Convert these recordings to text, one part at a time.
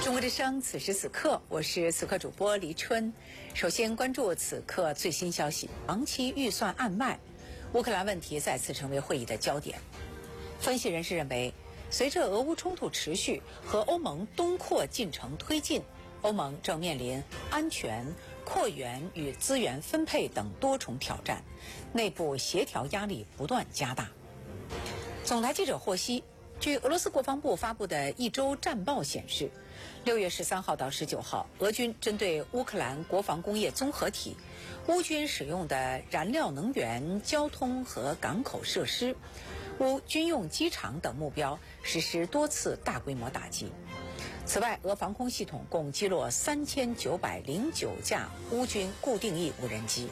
中国之声，此时此刻，我是此刻主播黎春。首先关注此刻最新消息：长期预算案外，乌克兰问题再次成为会议的焦点。分析人士认为，随着俄乌冲突持续和欧盟东扩进程推进，欧盟正面临安全、扩员与资源分配等多重挑战，内部协调压力不断加大。总台记者获悉，据俄罗斯国防部发布的一周战报显示，6月13号到19号，俄军针对乌克兰国防工业综合体、乌军使用的燃料能源、交通和港口设施、乌军用机场等目标实施多次大规模打击。此外，俄防空系统共击落3909架乌军固定翼无人机。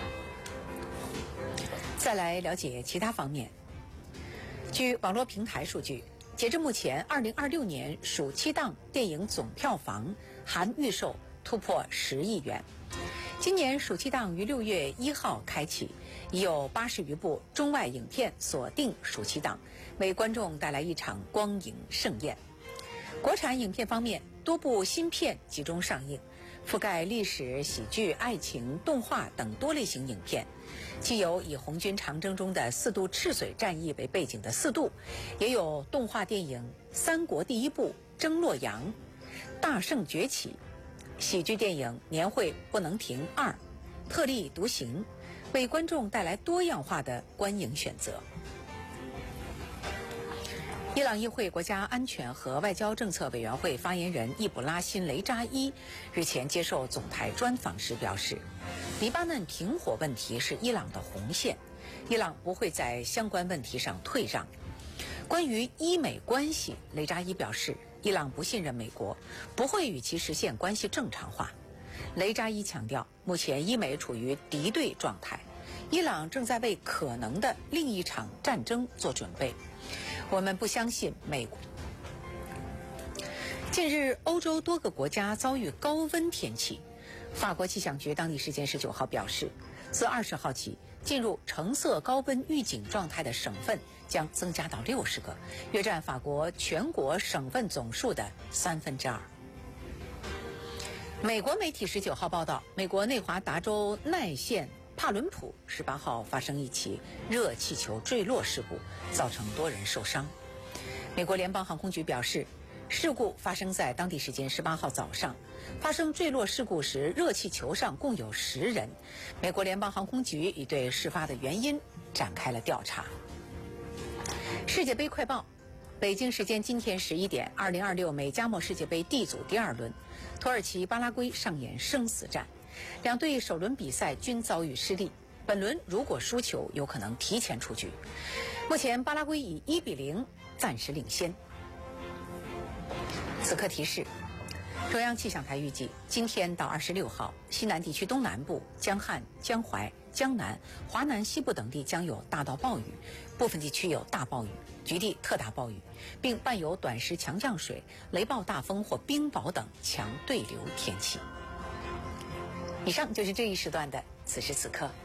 再来了解其他方面。据网络平台数据，截至目前，2026年暑期档电影总票房含预售突破10亿元。今年暑期档于6月1号开启，已有80余部中外影片锁定暑期档，为观众带来一场光影盛宴。国产影片方面，多部新片集中上映，覆盖历史、喜剧、爱情、动画等多类型影片，既有以红军长征中的4渡赤水战役为背景的4渡，也有动画电影《三国第一部》征洛阳、大圣崛起，喜剧电影《年会不能停2》、特立独行，为观众带来多样化的观影选择。伊朗议会国家安全和外交政策委员会发言人易卜拉欣·雷扎伊日前接受总台专访时表示，黎巴嫩停火问题是伊朗的红线，伊朗不会在相关问题上退让。关于伊美关系，雷扎伊表示，伊朗不信任美国，不会与其实现关系正常化。雷扎伊强调，目前伊美处于敌对状态，伊朗正在为可能的另一场战争做准备。我们不相信美国。近日，欧洲多个国家遭遇高温天气。法国气象局当地时间19号表示，自20号起，进入橙色高温预警状态的省份将增加到60个，约占法国全国省份总数的2/3。美国媒体19号报道，美国内华达州奈县帕伦普18号发生一起热气球坠落事故，造成多人受伤。美国联邦航空局表示，事故发生在当地时间18号早上。发生坠落事故时，热气球上共有10人。美国联邦航空局已对事发的原因展开了调查。世界杯快报：北京时间今天11点，2026美加墨世界杯 D 组第2轮，土耳其巴拉圭上演生死战。两队首轮比赛均遭遇失利，本轮如果输球，有可能提前出局。目前巴拉圭以1-0暂时领先。此刻提示：中央气象台预计，今天到26号，西南地区东南部、江汉、江淮、江南、华南西部等地将有大到暴雨，部分地区有大暴雨，局地特大暴雨，并伴有短时强降水、雷暴大风或冰雹等强对流天气。以上就是这一时段的此时此刻。